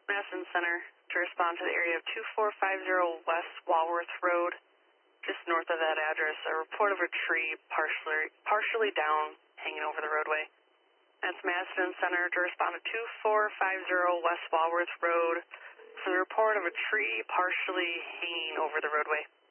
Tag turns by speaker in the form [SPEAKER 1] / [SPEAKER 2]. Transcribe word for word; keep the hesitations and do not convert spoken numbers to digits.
[SPEAKER 1] Madison Center to respond to the area of two four five zero West Walworth Road, just north of that address. A report of a tree partially partially down, hanging over the roadway. That's Madison Center to respond to two four five zero West Walworth Road for the report of a tree partially hanging over the roadway.